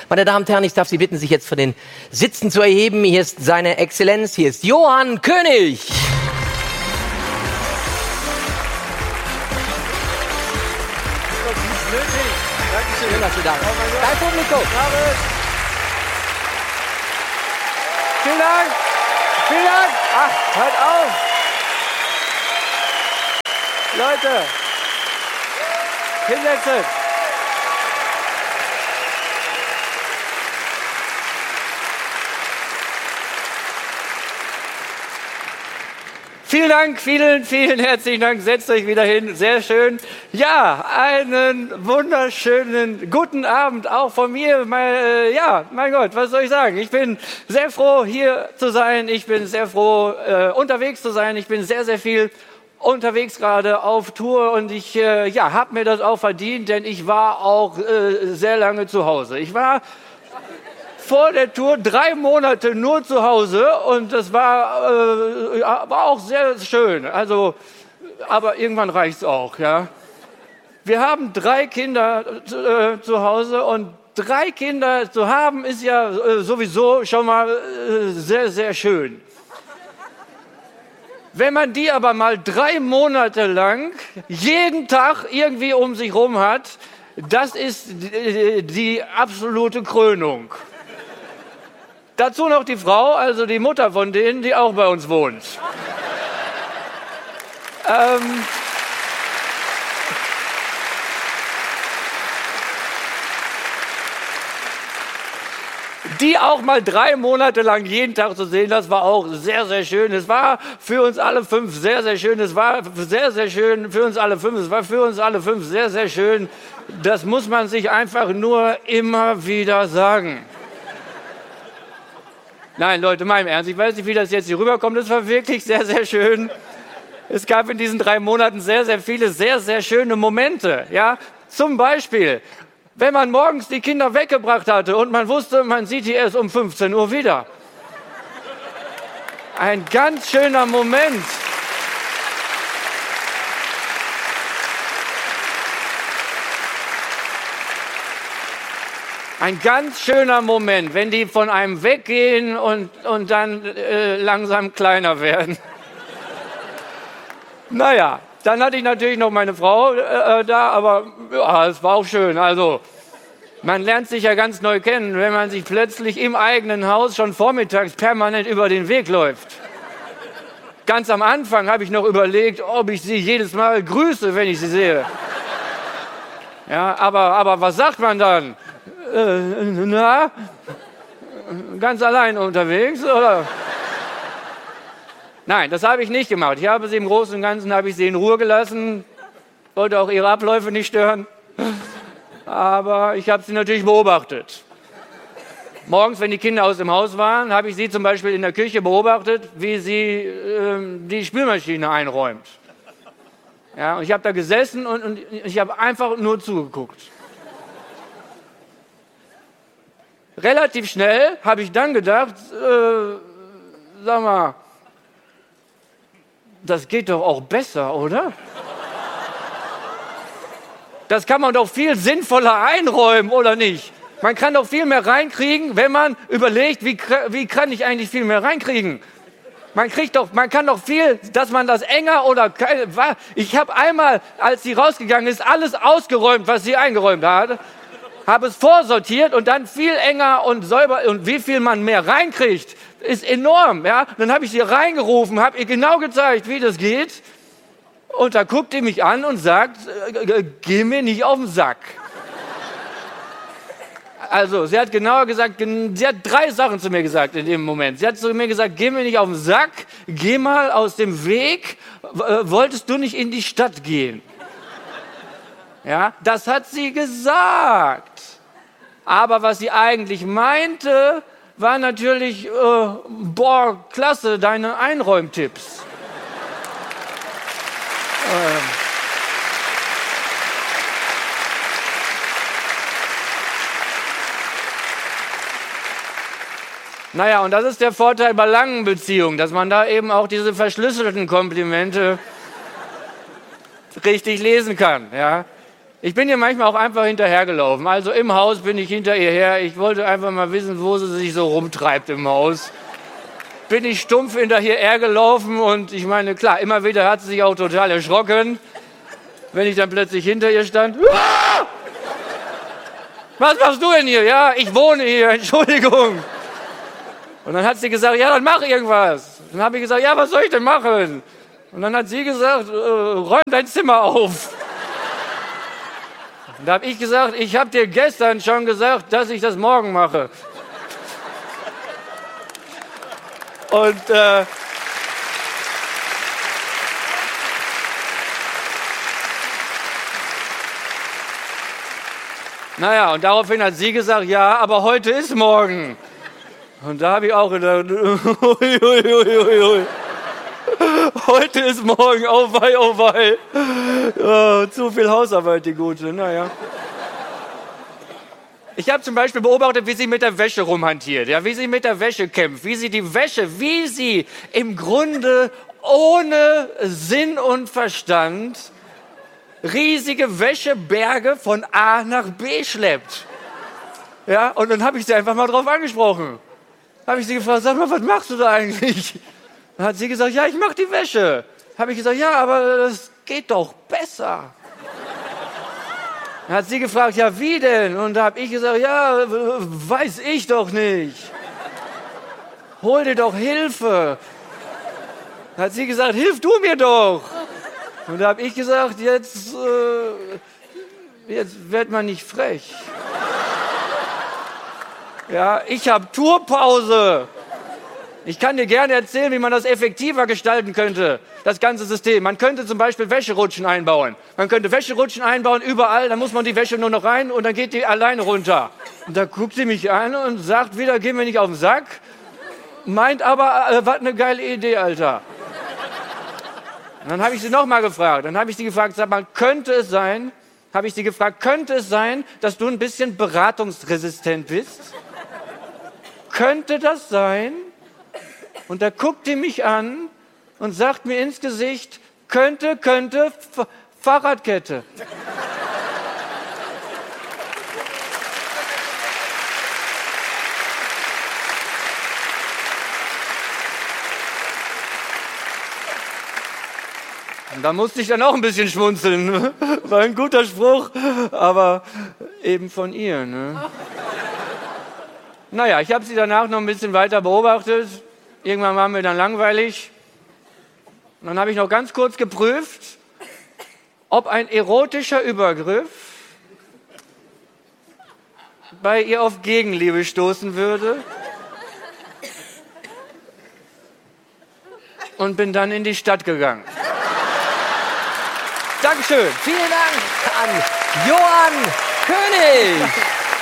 Meine Damen und Herren, ich darf Sie bitten, sich jetzt von den Sitzen zu erheben. Hier ist seine Exzellenz, hier ist Johann König. Schön, dass du da bist. Dein Publikum. Vielen Dank. Vielen Dank. Ach, hört auf. Leute, hinsetzen. Vielen Dank, vielen herzlichen Dank. Setzt euch wieder hin, sehr schön. Ja, einen wunderschönen guten Abend auch von mir. Mein Gott, was soll ich sagen? Ich bin sehr froh, hier zu sein. Ich bin sehr froh, unterwegs zu sein. Ich bin sehr viel unterwegs gerade auf Tour und ich habe mir das auch verdient, denn ich war auch sehr lange zu Hause. Ich war vor der Tour 3 Monate nur zu Hause und das war auch sehr schön. Also, aber irgendwann reicht's auch, ja. Wir haben 3 Kinder zu Hause und 3 Kinder zu haben ist ja sowieso schon mal sehr schön. Wenn man die aber mal 3 Monate lang jeden Tag irgendwie um sich rum hat, das ist die absolute Krönung. Dazu noch die Frau, also die Mutter von denen, die auch bei uns wohnt. Die auch mal 3 Monate lang jeden Tag zu sehen, das war auch sehr schön. Es war für uns alle 5 sehr schön. Es war sehr schön für uns alle 5. Es war für uns alle 5 sehr schön. Das muss man sich einfach nur immer wieder sagen. Nein, Leute, mal im Ernst, ich weiß nicht, wie das jetzt hier rüberkommt. Es war wirklich sehr schön. Es gab in diesen 3 Monaten sehr viele sehr schöne Momente. Ja? Zum Beispiel, wenn man morgens die Kinder weggebracht hatte und man wusste, man sieht die erst um 15 Uhr wieder. Ein ganz schöner Moment. Ein ganz schöner Moment, wenn die von einem weggehen und dann langsam kleiner werden. Naja, dann hatte ich natürlich noch meine Frau da, aber ja, es war auch schön. Also, man lernt sich ja ganz neu kennen, wenn man sich plötzlich im eigenen Haus schon vormittags permanent über den Weg läuft. Ganz am Anfang habe ich noch überlegt, ob ich sie jedes Mal grüße, wenn ich sie sehe. Ja, aber was sagt man dann? Ganz allein unterwegs, oder? Nein, das habe ich nicht gemacht. Ich habe sie im Großen und Ganzen in Ruhe gelassen, wollte auch ihre Abläufe nicht stören, aber ich habe sie natürlich beobachtet. Morgens, wenn die Kinder aus dem Haus waren, habe ich sie zum Beispiel in der Küche beobachtet, wie sie die Spülmaschine einräumt. Ja, und ich habe da gesessen und ich habe einfach nur zugeguckt. Relativ schnell habe ich dann gedacht, sag mal, das geht doch auch besser, oder? Das kann man doch viel sinnvoller einräumen, oder nicht? Man kann doch viel mehr reinkriegen, wenn man überlegt, wie kann ich eigentlich viel mehr reinkriegen? Man kann doch viel, dass man das enger oder... Ich habe einmal, als sie rausgegangen ist, alles ausgeräumt, was sie eingeräumt hat. Habe es vorsortiert und dann viel enger und säuber. Und wie viel man mehr reinkriegt, ist enorm. Ja? Dann habe ich sie reingerufen, habe ihr genau gezeigt, wie das geht. Und da guckt die mich an und sagt, geh mir nicht auf den Sack. Also, sie hat genauer gesagt, sie hat 3 Sachen zu mir gesagt in dem Moment. Sie hat zu mir gesagt, geh mir nicht auf den Sack, geh mal aus dem Weg, wolltest du nicht in die Stadt gehen? Ja, das hat sie gesagt. Aber was sie eigentlich meinte, war natürlich, boah, klasse, deine Einräumtipps. Naja, und das ist der Vorteil bei langen Beziehungen, dass man da eben auch diese verschlüsselten Komplimente richtig lesen kann. Ja? Ich bin ihr manchmal auch einfach hinterhergelaufen. Also im Haus bin ich hinter ihr her. Ich wollte einfach mal wissen, wo sie sich so rumtreibt im Haus. Bin ich stumpf hinterher gelaufen und ich meine, klar, immer wieder hat sie sich auch total erschrocken, wenn ich dann plötzlich hinter ihr stand. Ah! Was machst du denn hier? Ja, ich wohne hier, Entschuldigung. Und dann hat sie gesagt, ja, dann mach irgendwas. Dann habe ich gesagt, ja, was soll ich denn machen? Und dann hat sie gesagt, räum dein Zimmer auf. Und da habe ich gesagt, ich habe dir gestern schon gesagt, dass ich das morgen mache. Und naja, und daraufhin hat sie gesagt, ja, aber heute ist morgen. Und da habe ich auch gedacht, ui, ui, ui, ui. Heute ist morgen, oh wei, oh wei. Oh, zu viel Hausarbeit, die Gute, naja. Ich habe zum Beispiel beobachtet, wie sie mit der Wäsche rumhantiert, ja, wie sie mit der Wäsche kämpft, wie sie die Wäsche, wie sie im Grunde ohne Sinn und Verstand riesige Wäscheberge von A nach B schleppt. Ja, und dann habe ich sie einfach mal drauf angesprochen. Habe ich sie gefragt, sag mal, was machst du da eigentlich? Dann hat sie gesagt, ja, ich mache die Wäsche. Habe ich gesagt, ja, aber das geht doch besser. Dann hat sie gefragt, ja, wie denn? Und da habe ich gesagt, ja, weiß ich doch nicht. Hol dir doch Hilfe. Dann hat sie gesagt, hilf du mir doch. Und da habe ich gesagt, jetzt wird man nicht frech. Ja, ich habe Tourpause. Ich kann dir gerne erzählen, wie man das effektiver gestalten könnte, das ganze System. Man könnte zum Beispiel Wäscherutschen einbauen. Man könnte Wäscherutschen einbauen überall, dann muss man die Wäsche nur noch rein und dann geht die alleine runter. Und da guckt sie mich an und sagt wieder, geh mir nicht auf den Sack. Meint aber, was eine geile Idee, Alter. Und dann habe ich sie nochmal gefragt. Dann habe ich sie gefragt, sag mal, könnte es sein, dass du ein bisschen beratungsresistent bist? Könnte das sein? Und da guckt die mich an und sagt mir ins Gesicht, könnte, Fahrradkette. Und da musste ich dann auch ein bisschen schmunzeln. War ein guter Spruch, aber eben von ihr. Ne? Naja, ich habe sie danach noch ein bisschen weiter beobachtet. Irgendwann war mir dann langweilig. Und dann habe ich noch ganz kurz geprüft, ob ein erotischer Übergriff bei ihr auf Gegenliebe stoßen würde. Und bin dann in die Stadt gegangen. Dankeschön. Vielen Dank an Johann König.